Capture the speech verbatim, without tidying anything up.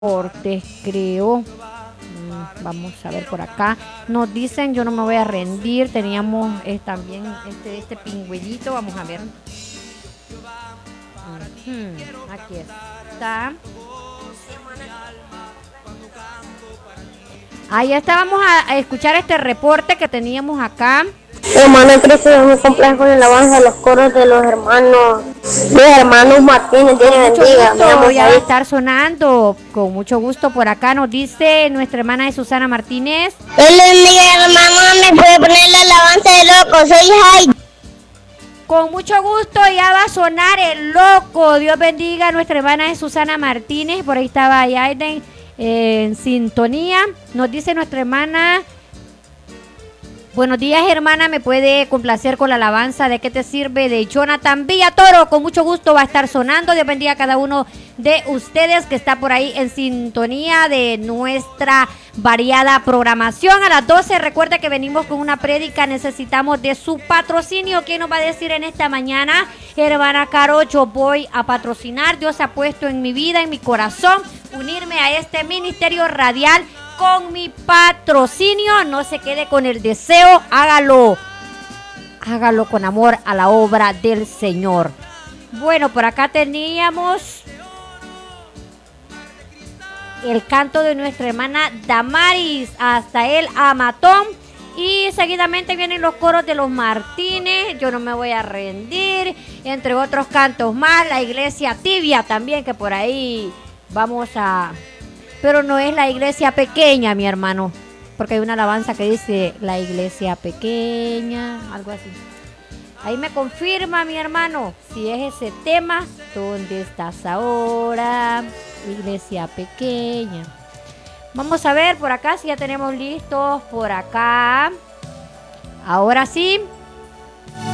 Cortes, creo. Mm, Vamos a ver por acá. Nos dicen, yo no me voy a rendir. Teníamos eh, también este, este pingüellito. Vamos a ver. Ujú, Aquí está. Ahí está. Vamos a, a escuchar este reporte que teníamos acá. Hermano Cristo, es muy complejo con el avance de los coros de los hermanos, de hermanos Martínez, Dios les Mucho bendiga. Me llamo gusto, ya va a Said. estar sonando. Con mucho gusto por acá nos dice nuestra hermana de Susana Martínez. Dios les bendiga, hermano, me puede poner la alabanza de loco, soy Jai. Con mucho gusto, ya va a sonar el loco. Dios bendiga a nuestra hermana de Susana Martínez. Por ahí estaba Yaiden eh, en sintonía. Nos dice nuestra hermana. Buenos días, hermana. ¿Me puede complacer con la alabanza de qué te sirve de Jonathan Villatoro? Con mucho gusto va a estar sonando. Dios bendiga a cada uno de ustedes que está por ahí en sintonía de nuestra variada programación. A las doce, recuerda que venimos con una prédica. Necesitamos de su patrocinio. ¿Quién nos va a decir en esta mañana? Hermana Caro, yo voy a patrocinar. Dios ha puesto en mi vida, en mi corazón, unirme a este ministerio radial con mi patrocinio. No se quede con el deseo, hágalo, hágalo con amor a la obra del Señor. Bueno, por acá teníamos el canto de nuestra hermana Damaris, hasta el Amatón. Y seguidamente vienen los coros de los Martínez, yo no me voy a rendir, entre otros cantos más, la iglesia tibia también, que por ahí vamos a... Pero no es la iglesia pequeña, mi hermano, porque hay una alabanza que dice la iglesia pequeña, algo así. Ahí me confirma, mi hermano, si es ese tema. ¿Dónde estás ahora? Iglesia pequeña. Vamos a ver por acá si ya tenemos listos por acá. Ahora sí.